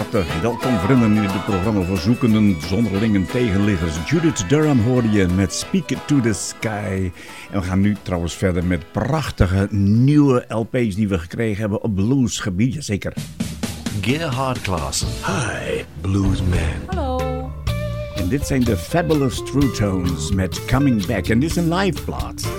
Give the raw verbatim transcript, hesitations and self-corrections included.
harte welkom vrienden in het programma voor zoekenden, zonderlingen, tegenliggers. Judith Durham hoorde je met Speak to the Sky. En we gaan nu trouwens verder met prachtige nieuwe L P's die we gekregen hebben op bluesgebied. Jazeker. Gerhard Klaassen. Hi, Bluesman. Hallo. En dit zijn de Fabulous True Tones met Coming Back. En dit is een live plaat.